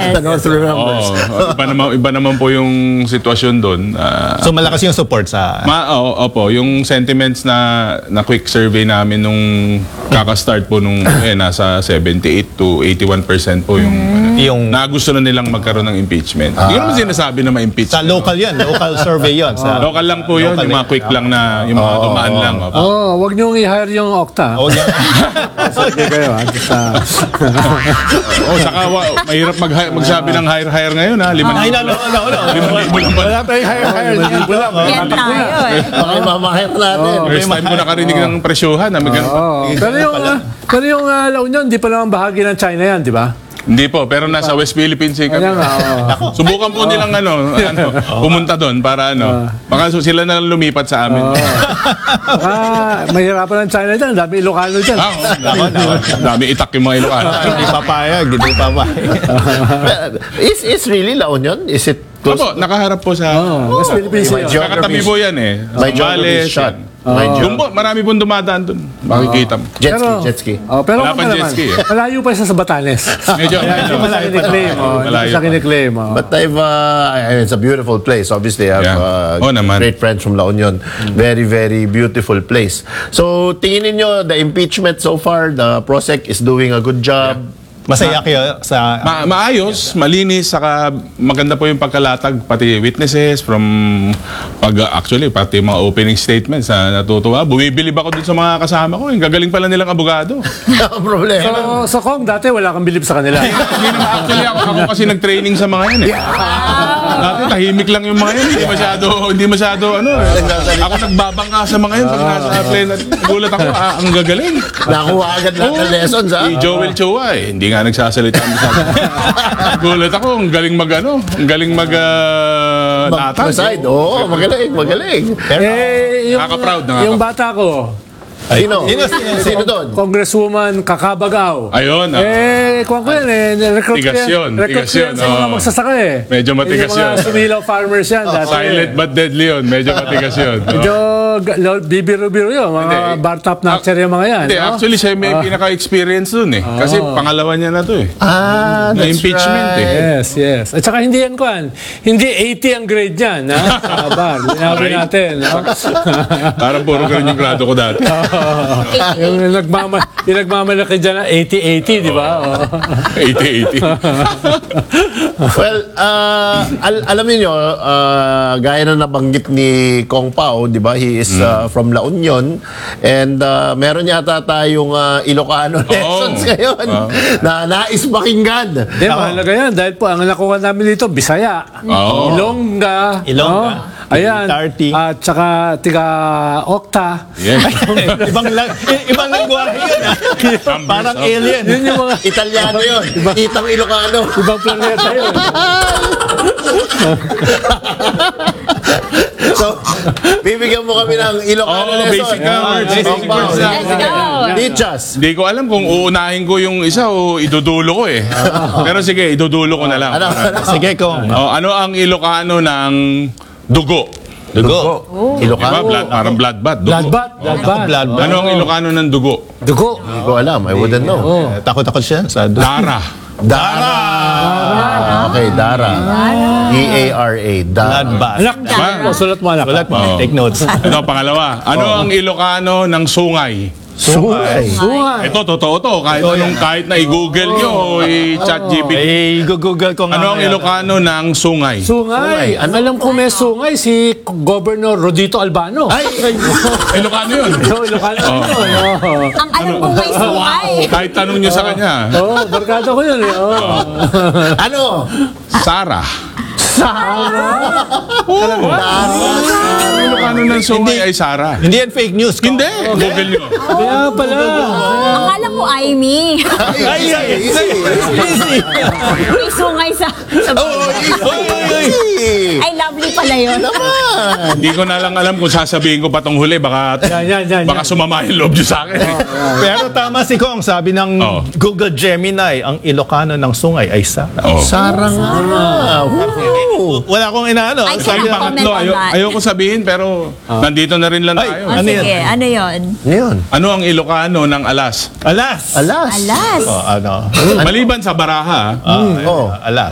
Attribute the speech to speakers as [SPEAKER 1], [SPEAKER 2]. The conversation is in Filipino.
[SPEAKER 1] The North remembers.
[SPEAKER 2] Iba naman po yung sitwasyon doon.
[SPEAKER 3] So malakas yung support sa...
[SPEAKER 2] Opo, yung sentiments na quick survey namin nung kaka-start po nung nasa 78 to 81% po yung na gusto na nilang magkaroon ng impeachment. Hindi naman sinasabi na ma-impeach.
[SPEAKER 3] Sa local yan, local survey yun.
[SPEAKER 2] Local lang po yun, yung mga quick lang na, yung mga tumaan lang.
[SPEAKER 4] Wag niyong i-hire yung Okta. Sige kayo.
[SPEAKER 2] Saka mahirap magsabi ng hire ngayon ha. 5,000
[SPEAKER 4] Wala tayong hire.
[SPEAKER 1] Yan tayo eh. Baka mamahir natin.
[SPEAKER 2] First time ko nakarinig ng presyohan.
[SPEAKER 4] Pero yung La Union, di pa naman bahagi ng China yan, di ba?
[SPEAKER 2] Hindi po, pero nasa West Philippines kami. Subukan po nilang pumunta doon para baka sila na lang lumipat sa amin.
[SPEAKER 4] Mahirapan ng China dyan. Dami Ilocano dyan.
[SPEAKER 2] Dami itak yung mga Ilocano.
[SPEAKER 3] Hindi papayag.
[SPEAKER 1] Is really La Union? Is it close?
[SPEAKER 2] Opo, nakaharap po sa...
[SPEAKER 4] West Philippines yun.
[SPEAKER 2] Kakatabi po yan eh.
[SPEAKER 1] My geography is shot.
[SPEAKER 2] Doon po, marami pong dumadaan doon. Makikita mo.
[SPEAKER 1] Jet ski.
[SPEAKER 4] Pero
[SPEAKER 2] wala pang jet ski eh.
[SPEAKER 4] malayo pa isa sa Batanes.
[SPEAKER 2] Medyo
[SPEAKER 4] Malayo sa kiniklaim.
[SPEAKER 1] But it's a beautiful place. Obviously, I have great friends from La Union. Very, very beautiful place. So, tingin niyo the impeachment so far, the PROSEC is doing a good job.
[SPEAKER 3] Masaya kayo sa...
[SPEAKER 2] Maayos, malinis, saka maganda po yung pagkalatag, pati witnesses from actually, pati mga opening statements na natutuwa. Bumibilib ako dun sa mga kasama ko. Yung gagaling pala nilang abogado.
[SPEAKER 1] Problema.
[SPEAKER 4] So Kong, dati wala kang bilib sa kanila.
[SPEAKER 2] Actually, ako kasi nag-training sa mga yan eh. Dati tahimik lang yung mga yan. Hindi masyado Ako nagbabangka sa mga yan. Pag nasa plane, gulat ako, ang gagaling.
[SPEAKER 1] Nakuha agad lang ng lessons, ha?
[SPEAKER 2] Si Joel Chua eh. Hindi nga nagsasalita mo sa akin. Gulat ako, ang galing ang galing latag.
[SPEAKER 1] Oo, magaling.
[SPEAKER 2] Nakaka-proud na
[SPEAKER 4] Yung bata ko,
[SPEAKER 1] Sino doon?
[SPEAKER 4] Congresswoman Kakabagaw.
[SPEAKER 2] Ayun.
[SPEAKER 4] Kung ko yan recruit
[SPEAKER 2] Tigas yun.
[SPEAKER 4] sa mga magsasaka eh.
[SPEAKER 2] Medyo matigas
[SPEAKER 4] yung mga
[SPEAKER 2] yun.
[SPEAKER 4] sumilaw farmers yan.
[SPEAKER 2] Silent but deadly yun. Medyo matigas yun.
[SPEAKER 4] Medyo bibiro-biro yun. Mga bar top notcher yung mga yan.
[SPEAKER 2] Hindi, actually siya may pinaka-experience dun eh. Kasi pangalawa niya na to eh.
[SPEAKER 1] That's
[SPEAKER 2] impeachment
[SPEAKER 1] right.
[SPEAKER 4] Yes. At saka hindi yan kuhan. Hindi 80 ang grade yan. Bar, linawin natin.
[SPEAKER 2] Parang puro ganun yung grado ko dati.
[SPEAKER 4] Yung nagmamalaki dyan na 80-80, di ba?
[SPEAKER 2] 80-80.
[SPEAKER 1] Well, alam niyo, gaya na nabanggit ni Kong Pao, di ba? He is from La Union. And meron yata tayong Ilocano lessons ngayon na nais pakinggan.
[SPEAKER 4] Mahalaga yan. Dahil po, ang nakuha namin dito, Bisaya. Ilongga. Ayan. At saka Okta.
[SPEAKER 3] Ibang lengguwahe yun. Parang alien.
[SPEAKER 4] Yun yung mga
[SPEAKER 1] Italiano yun. Itang Ilocano.
[SPEAKER 4] ibang planeta yun.
[SPEAKER 1] So, bibigyan mo kami ng Ilocano lesson.
[SPEAKER 2] Basic words.
[SPEAKER 1] Let's
[SPEAKER 5] go.
[SPEAKER 1] Teach us.
[SPEAKER 2] Hindi ko alam kung uunahin ko yung isa o idudulo ko eh. Pero sige, idudulo ko na lang.
[SPEAKER 3] Sige, Kong.
[SPEAKER 2] Ano ang Ilocano ng dugo?
[SPEAKER 1] Ilocano.
[SPEAKER 2] Diba? Parang bloodbath.
[SPEAKER 4] Bloodbath.
[SPEAKER 2] Ano ang Ilocano ng dugo?
[SPEAKER 4] Dugo.
[SPEAKER 1] Hindi ko alam. I wouldn't know.
[SPEAKER 3] Takot siya sa...
[SPEAKER 2] Dara.
[SPEAKER 1] Dara. Okay, Dara. D-A-R-A.
[SPEAKER 3] Bloodbath.
[SPEAKER 4] Sulat mo, anak.
[SPEAKER 3] Sulat mo. Take notes.
[SPEAKER 2] Ito, pangalawa. Ano ang Ilocano ng sungay?
[SPEAKER 1] Sungay.
[SPEAKER 2] Ito, totoo to. Kahit na i-google nyo o i-chat GPT.
[SPEAKER 3] Google ko nga.
[SPEAKER 2] Ano ang Ilocano ng sungay?
[SPEAKER 4] Sungay. Alam ko may sungay si Governor Rodito Albano.
[SPEAKER 1] Ay!
[SPEAKER 2] Ilocano yun.
[SPEAKER 4] Ilocano yun.
[SPEAKER 5] Ang alam ko may sungay.
[SPEAKER 2] Kahit tanong nyo sa kanya.
[SPEAKER 4] Barkada ko yun.
[SPEAKER 1] Ano?
[SPEAKER 2] Sara. Ang Ilocano ng sungay ay Sara.
[SPEAKER 3] Hindi yan fake news. Kong.
[SPEAKER 2] Hindi. Google nyo.
[SPEAKER 4] Kaya pala.
[SPEAKER 5] Akala mo Aimee.
[SPEAKER 1] Easy.
[SPEAKER 5] May sungay sa ay lovely pala yun.
[SPEAKER 2] Hindi ko na lang alam kung sasabihin ko pa tong huli. Baka sumama yung loob nyo sa akin.
[SPEAKER 3] Pero tama si Kong. Sabi ng Google Gemini, ang Ilocano ng sungay ay Sara.
[SPEAKER 1] Sara nga.
[SPEAKER 3] Wala akong inaano.
[SPEAKER 5] Ay,
[SPEAKER 2] Sabi pangatlo, ayoko sabihin pero nandito na rin lang tayo.
[SPEAKER 5] Oh, sige, ano yun?
[SPEAKER 2] Ano ang Ilocano ng alas?
[SPEAKER 3] Alas.
[SPEAKER 1] Alas.
[SPEAKER 5] Alas.
[SPEAKER 3] Ano?
[SPEAKER 2] Maliban sa baraha.
[SPEAKER 3] Alas.